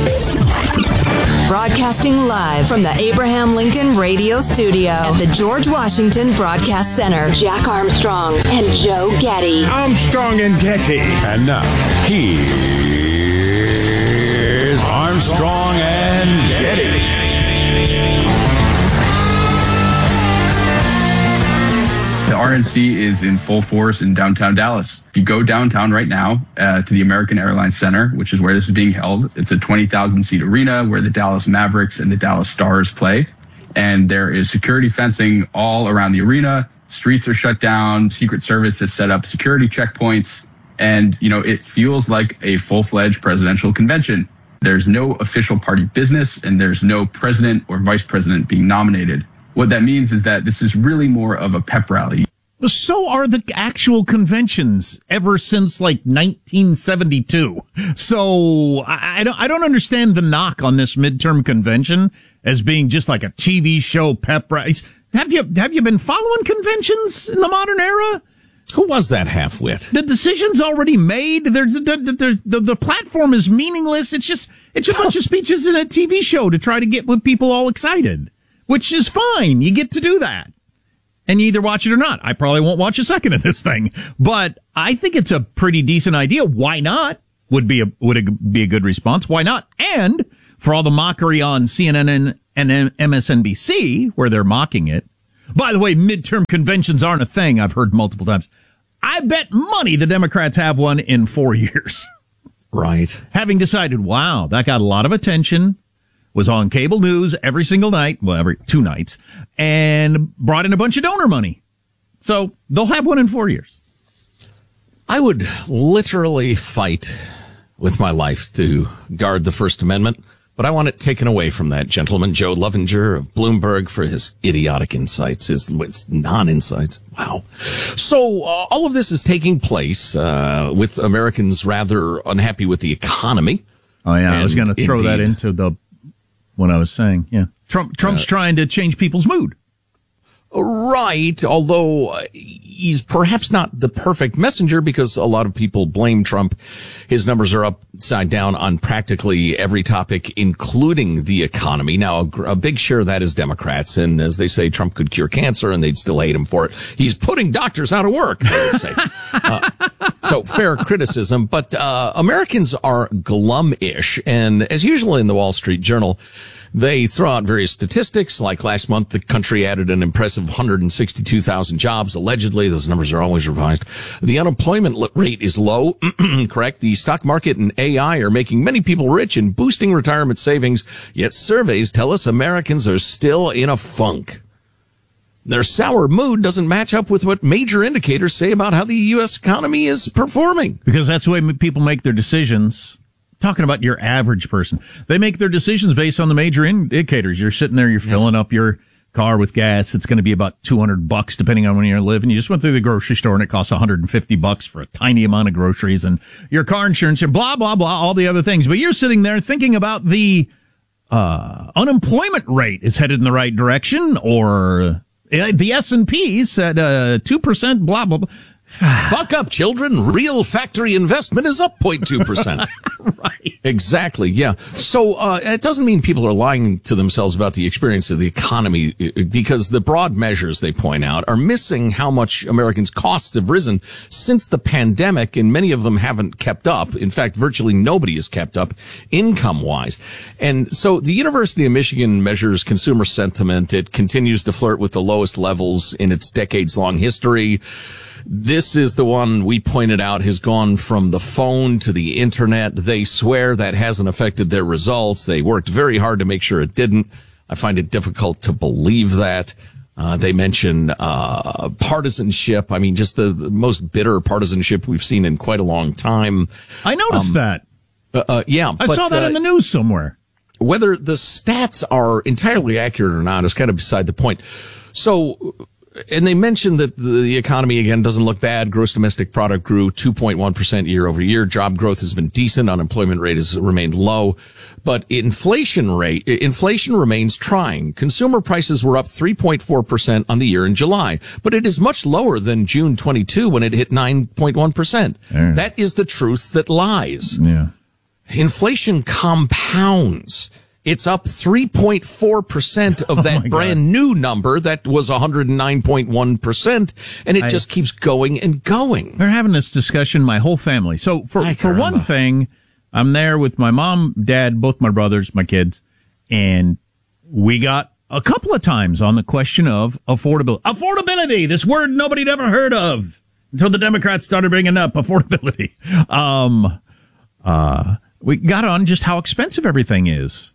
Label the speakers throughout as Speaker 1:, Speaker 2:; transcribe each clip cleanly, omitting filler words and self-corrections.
Speaker 1: Broadcasting live from the Abraham Lincoln Radio Studio at the George Washington Broadcast Center. Jack Armstrong and Joe Getty.
Speaker 2: Armstrong and Getty.
Speaker 3: And now, here's Armstrong and Getty.
Speaker 4: The RNC is in full force in downtown Dallas. If you go downtown right now to the American Airlines Center, which is where this is being held, it's a 20,000-seat arena where the Dallas Mavericks and the Dallas Stars play. And there is security fencing all around the arena. Streets are shut down. Secret Service has set up security checkpoints. And, you know, it feels like a full-fledged presidential convention. There's no official party business, and there's no president or vice president being nominated. What that means is that this is really more of a pep rally.
Speaker 2: So are the actual conventions ever since like 1972. So I don't understand the knock on this midterm convention as being just like a TV show pep rally. Have you been following conventions in the modern era?
Speaker 5: Who was that half-wit?
Speaker 2: The decision's already made. The platform is meaningless. It's a bunch of speeches in a TV show to try to get people all excited. Which is fine. You get to do that. And you either watch it or not. I probably won't watch a second of this thing. But I think it's a pretty decent idea. Why not? Would it be a good response? Why not? And for all the mockery on CNN and MSNBC, where they're mocking it. By the way, midterm conventions aren't a thing. I've heard multiple times. I bet money the Democrats have one in 4 years.
Speaker 5: Right.
Speaker 2: Having decided, wow, that got a lot of attention. Was on cable news every single night, well, every 2 nights, and brought in a bunch of donor money. So they'll have one in 4 years.
Speaker 5: I would literally fight with my life to guard the First Amendment, but I want it taken away from that gentleman, Joe Lovinger of Bloomberg, for his idiotic insights, his non-insights. Wow. So all of this is taking place with Americans rather unhappy with the economy.
Speaker 2: Oh, yeah, I was going to throw that into what I was saying. Yeah. Trump's trying to change people's mood.
Speaker 5: Right, although he's perhaps not the perfect messenger because a lot of people blame Trump. His numbers are upside down on practically every topic, including the economy. Now, a big share of that is Democrats, and as they say, Trump could cure cancer, and they'd still hate him for it. He's putting doctors out of work, they would say. So fair criticism, but Americans are glum-ish, and as usual in the Wall Street Journal, they throw out various statistics, like last month the country added an impressive 162,000 jobs, allegedly. Those numbers are always revised. The unemployment rate is low, correct? The stock market and AI are making many people rich and boosting retirement savings, yet surveys tell us Americans are still in a funk. Their sour mood doesn't match up with what major indicators say about how the U.S. economy is performing.
Speaker 2: Because that's the way people make their decisions. Talking about your average person. They make their decisions based on the major indicators. You're sitting there, you're filling up your car with gas. It's going to be about $200 depending on when you live. And you just went through the grocery store and it costs $150 for a tiny amount of groceries and your car insurance and blah, blah, blah, all the other things. But you're sitting there thinking about the unemployment rate is headed in the right direction, or the S&P said 2%, blah, blah, blah.
Speaker 5: Buck up, children. Real factory investment is up 0.2%.
Speaker 2: Right.
Speaker 5: Exactly, yeah. So it doesn't mean people are lying to themselves about the experience of the economy, because the broad measures they point out are missing how much Americans' costs have risen since the pandemic, and many of them haven't kept up. In fact, virtually nobody has kept up income-wise. And so the University of Michigan measures consumer sentiment. It continues to flirt with the lowest levels in its decades-long history. This is the one we pointed out has gone from the phone to the internet. They swear that hasn't affected their results. They worked very hard to make sure it didn't. I find it difficult to believe that. They mention partisanship. I mean, just the most bitter partisanship we've seen in quite a long time.
Speaker 2: I noticed that.
Speaker 5: Yeah.
Speaker 2: I saw that in the news somewhere.
Speaker 5: Whether the stats are entirely accurate or not is kind of beside the point. So, and they mentioned that the economy, again, doesn't look bad. Gross domestic product grew 2.1% year over year. Job growth has been decent. Unemployment rate has remained low. But inflation remains trying. Consumer prices were up 3.4% on the year in July. But it is much lower than June 22 when it hit 9.1%. That is the truth that lies.
Speaker 2: Yeah.
Speaker 5: inflation compounds. It's up 3.4% of that brand new number that was 109.1%, and it just keeps going and going.
Speaker 2: We're having this discussion, my whole family. So for one thing, I'm there with my mom, dad, both my brothers, my kids, and we got a couple of times on the question of affordability. Affordability, this word nobody'd ever heard of until the Democrats started bringing up affordability. We got on just how expensive everything is.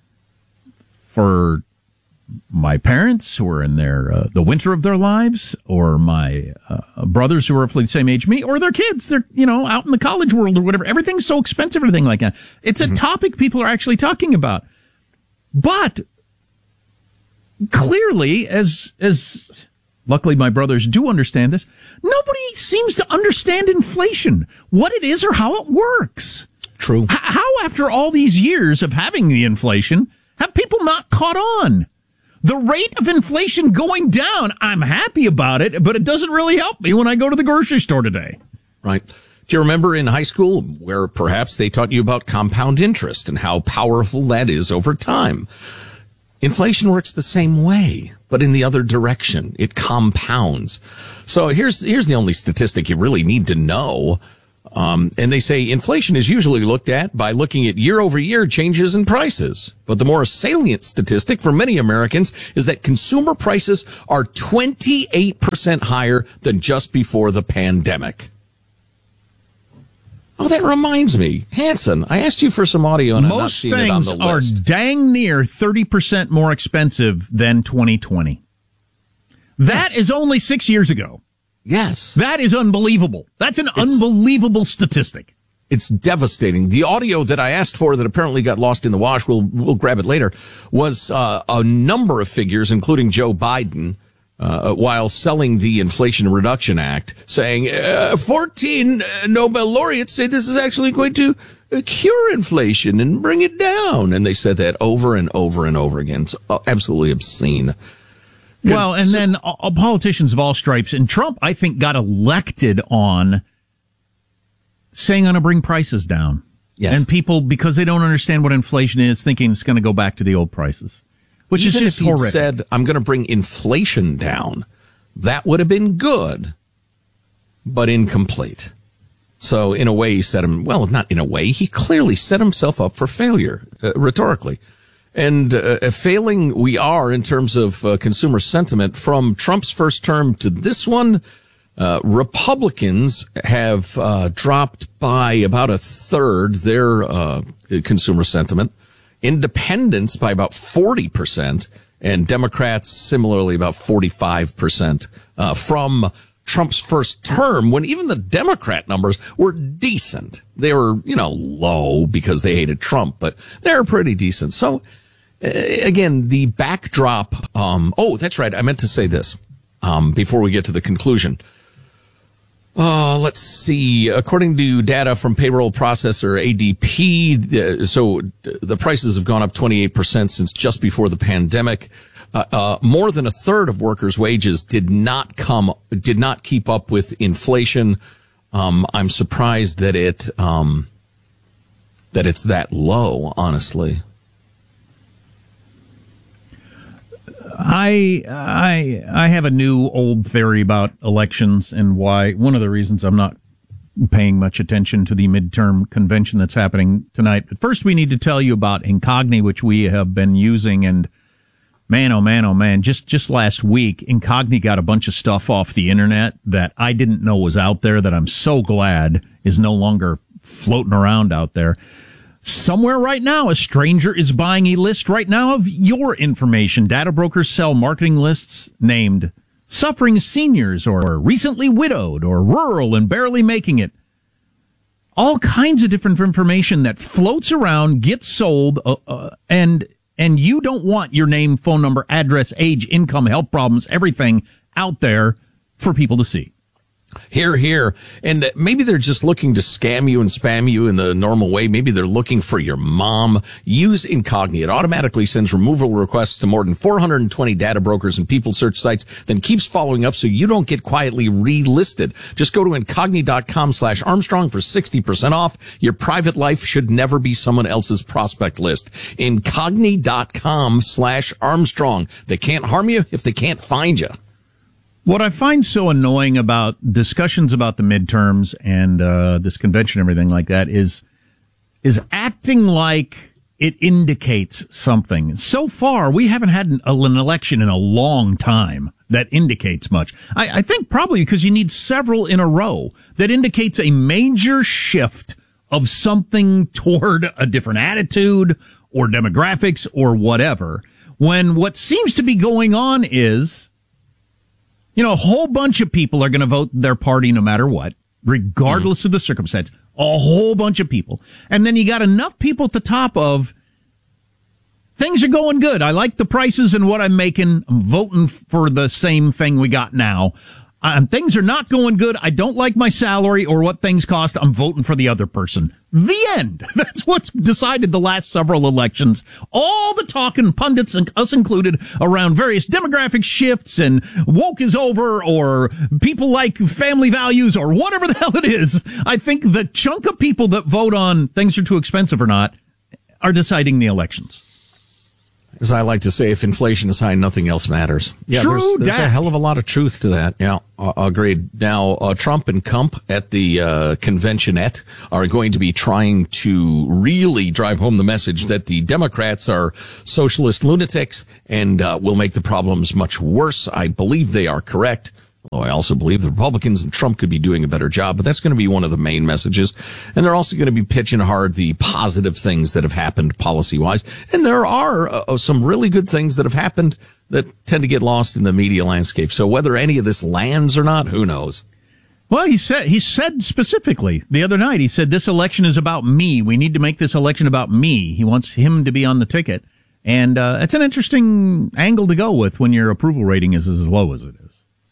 Speaker 2: For my parents who are in the winter of their lives, or my brothers who are roughly the same age as me, or their kids, they're, out in the college world or whatever. Everything's so expensive, everything like that. It's a topic people are actually talking about. But clearly, as luckily my brothers do understand this, nobody seems to understand inflation, what it is or how it works.
Speaker 5: True.
Speaker 2: How after all these years of having the inflation, have people not caught on? The rate of inflation going down, I'm happy about it, but it doesn't really help me when I go to the grocery store today.
Speaker 5: Right. Do you remember in high school where perhaps they taught you about compound interest and how powerful that is over time? Inflation works the same way, but in the other direction. It compounds. So here's the only statistic you really need to know. And they say inflation is usually looked at by looking at year-over-year changes in prices. But the more salient statistic for many Americans is that consumer prices are 28% higher than just before the pandemic. Oh, that reminds me. Hanson, I asked you for some audio and I'm not seeing it on the list.
Speaker 2: Most things are dang near 30% more expensive than 2020. That is only 6 years ago.
Speaker 5: Yes.
Speaker 2: That is unbelievable. That's an unbelievable statistic.
Speaker 5: It's devastating. The audio that I asked for that apparently got lost in the wash, we'll grab it later, was a number of figures, including Joe Biden, while selling the Inflation Reduction Act, saying 14 Nobel laureates say this is actually going to cure inflation and bring it down. And they said that over and over and over again. It's absolutely obscene.
Speaker 2: Well, and then politicians of all stripes, and Trump, I think, got elected on saying I'm going to bring prices down.
Speaker 5: Yes.
Speaker 2: And people, because they don't understand what inflation is, thinking it's going to go back to the old prices, which
Speaker 5: Even
Speaker 2: is just
Speaker 5: if he'd
Speaker 2: horrific.
Speaker 5: said, I'm going to bring inflation down, that would have been good, but incomplete. So in a way, he set him, well, not in a way, he clearly set himself up for failure, rhetorically. And failing we are in terms of consumer sentiment from Trump's first term to this one. Republicans have dropped by about a third their consumer sentiment. Independents by about 40%, and Democrats similarly about 45% from Trump's first term, when even the Democrat numbers were decent. They were, low because they hated Trump, but they're pretty decent. So, again, the backdrop, that's right. I meant to say this, before we get to the conclusion. Let's see. According to data from payroll processor ADP, so the prices have gone up 28% since just before the pandemic. More than a third of workers' wages did not keep up with inflation. I'm surprised that it's that low, honestly.
Speaker 2: I have a new old theory about elections and why one of the reasons I'm not paying much attention to the midterm convention that's happening tonight. But first we need to tell you about Incogni, which we have been using, and man, oh man, just last week, Incogni got a bunch of stuff off the internet that I didn't know was out there that I'm so glad is no longer floating around out there. Somewhere right now, a stranger is buying a list right now of your information. Data brokers sell marketing lists named Suffering Seniors or Recently Widowed or Rural and Barely Making It. All kinds of different information that floats around, gets sold, and you don't want your name, phone number, address, age, income, health problems, everything out there for people to see.
Speaker 5: Here. And maybe they're just looking to scam you and spam you in the normal way. Maybe they're looking for your mom. Use Incogni. It automatically sends removal requests to more than 420 data brokers and people search sites, then keeps following up so you don't get quietly relisted. Just go to Incogni.com/Armstrong for 60% off. Your private life should never be someone else's prospect list. Incogni.com/Armstrong. They can't harm you if they can't find you.
Speaker 2: What I find so annoying about discussions about the midterms and this convention and everything like that is acting like it indicates something. So far, we haven't had an election in a long time that indicates much. I think probably because you need several in a row that indicates a major shift of something toward a different attitude or demographics or whatever, when what seems to be going on is, a whole bunch of people are going to vote their party no matter what, regardless of the circumstance. A whole bunch of people. And then you got enough people at the top of, things are going good. I like the prices and what I'm making. I'm voting for the same thing we got now. Things are not going good. I don't like my salary or what things cost. I'm voting for the other person. The end. That's what's decided the last several elections. All the talking pundits, and us included, around various demographic shifts and woke is over or people like family values or whatever the hell it is. I think the chunk of people that vote on things are too expensive or not are deciding the elections.
Speaker 5: As I like to say, if inflation is high, nothing else matters. Yeah, there's a hell of a lot of truth to that. Yeah, agreed. Now, Trump and Kump at the conventionette are going to be trying to really drive home the message that the Democrats are socialist lunatics and will make the problems much worse. I believe they are correct. Although I also believe the Republicans and Trump could be doing a better job, but that's going to be one of the main messages. And they're also going to be pitching hard the positive things that have happened policy-wise. And there are some really good things that have happened that tend to get lost in the media landscape. So whether any of this lands or not, who knows?
Speaker 2: Well, he said specifically the other night, he said, this election is about me. We need to make this election about me. He wants him to be on the ticket. And it's an interesting angle to go with when your approval rating is as low as it is.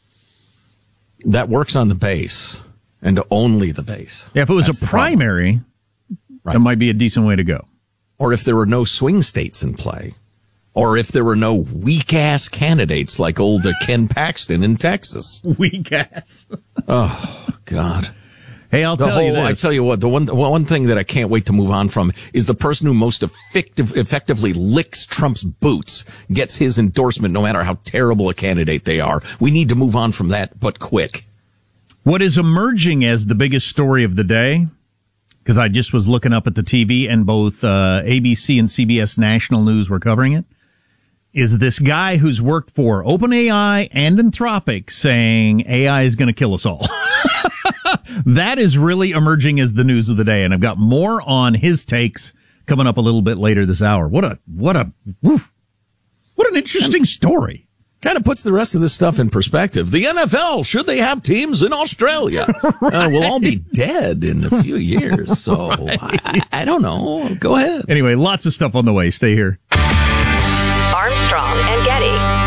Speaker 5: That works on the base, and only the base.
Speaker 2: Yeah, if it was a primary, that might be a decent way to go.
Speaker 5: Or if there were no swing states in play. Or if there were no weak-ass candidates like old Ken Paxton in Texas.
Speaker 2: Weak-ass.
Speaker 5: Oh, God.
Speaker 2: Hey, I'll tell you this.
Speaker 5: I tell you what, the one thing that I can't wait to move on from is the person who most effectively licks Trump's boots gets his endorsement no matter how terrible a candidate they are. We need to move on from that, but quick.
Speaker 2: What is emerging as the biggest story of the day, because I just was looking up at the TV and both ABC and CBS National News were covering it, is this guy who's worked for OpenAI and Anthropic saying AI is going to kill us all. That is really emerging as the news of the day, and I've got more on his takes coming up a little bit later this hour. What an interesting story.
Speaker 5: Kind of puts the rest of this stuff in perspective. The NFL, should they have teams in Australia? Right. We'll all be dead in a few years, so right. I don't know. Go ahead.
Speaker 2: Anyway, lots of stuff on the way. Stay here.
Speaker 1: Armstrong and Getty.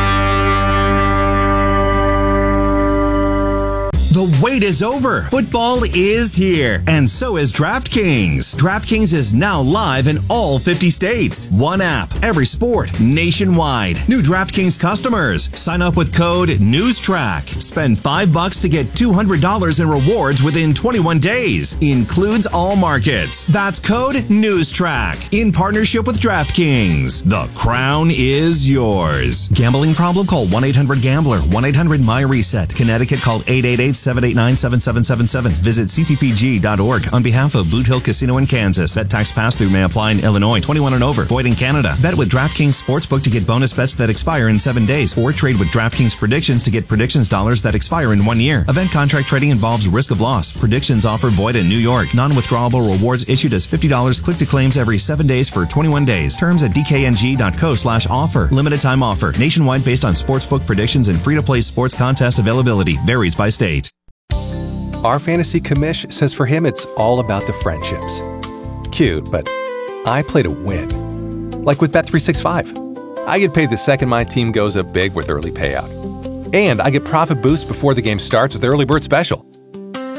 Speaker 6: The wait is over. Football is here. And so is DraftKings. DraftKings is now live in all 50 states. One app, every sport, nationwide. New DraftKings customers. Sign up with code NEWSTRACK. Spend $5 to get $200 in rewards within 21 days. Includes all markets. That's code NEWSTRACK. In partnership with DraftKings. The crown is yours. Gambling problem? Call 1-800-GAMBLER. 1-800-MY-RESET. Connecticut, call 888-789-7777. Visit ccpg.org on behalf of Boot Hill Casino in Kansas. Bet tax pass-through may apply in Illinois. 21 and over. Void in Canada. Bet with DraftKings Sportsbook to get bonus bets that expire in 7 days. Or trade with DraftKings Predictions to get predictions dollars that expire in 1 year. Event contract trading involves risk of loss. Predictions offer void in New York. Non-withdrawable rewards issued as $50 click to claims every 7 days for 21 days. Terms at dkng.co/offer. Limited time offer. Nationwide based on sportsbook predictions and free-to-play sports contest availability. Varies by state.
Speaker 7: Our fantasy commish says for him it's all about the friendships. Cute, but I play to win. Like with Bet365. I get paid the second my team goes up big with early payout. And I get profit boosts before the game starts with Early Bird Special.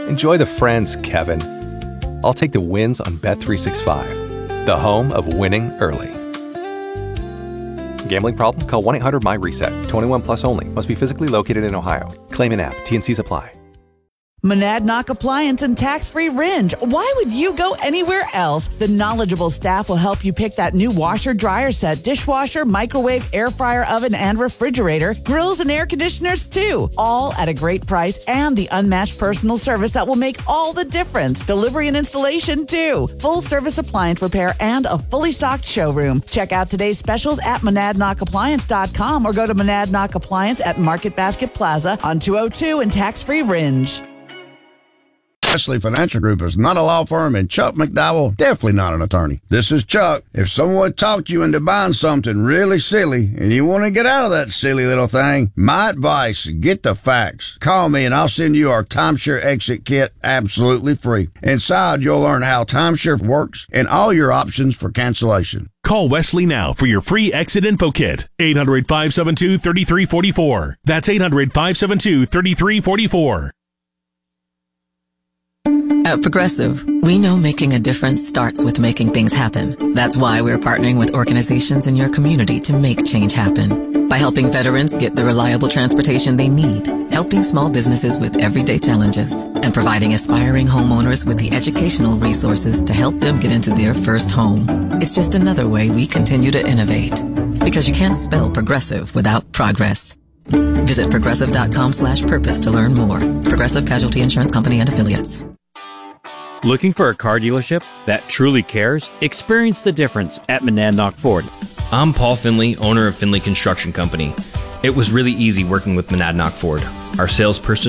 Speaker 7: Enjoy the friends, Kevin. I'll take the wins on Bet365, the home of winning early. Gambling problem? Call 1-800-MY-RESET. 21 plus only. Must be physically located in Ohio. Claim in app. T&Cs apply.
Speaker 8: Monadnock Appliance and Tax-Free Ringe. Why would you go anywhere else? The knowledgeable staff will help you pick that new washer, dryer set, dishwasher, microwave, air fryer, oven, and refrigerator, grills and air conditioners too. All at a great price and the unmatched personal service that will make all the difference. Delivery and installation too. Full service appliance repair and a fully stocked showroom. Check out today's specials at monadnockappliance.com or go to Monadnock Appliance at Market Basket Plaza on 202 and Tax-Free Ringe.
Speaker 9: Wesley Financial Group is not a law firm, and Chuck McDowell definitely not an attorney. This is Chuck. If someone talked you into buying something really silly and you want to get out of that silly little thing, my advice, get the facts. Call me and I'll send you our timeshare exit kit absolutely free. Inside, you'll learn how timeshare works and all your options for cancellation.
Speaker 10: Call Wesley now for your free exit info kit. 800-572-3344. That's 800-572-3344.
Speaker 11: At Progressive, we know making a difference starts with making things happen. That's why we're partnering with organizations in your community to make change happen. By helping veterans get the reliable transportation they need, helping small businesses with everyday challenges, and providing aspiring homeowners with the educational resources to help them get into their first home. It's just another way we continue to innovate. Because you can't spell progressive without progress. Visit progressive.com/purpose to learn more. Progressive Casualty Insurance Company and Affiliates.
Speaker 12: Looking for a car dealership that truly cares? Experience the difference at Monadnock Ford.
Speaker 13: I'm Paul Finley, owner of Finley Construction Company. It was really easy working with Monadnock Ford. Our salesperson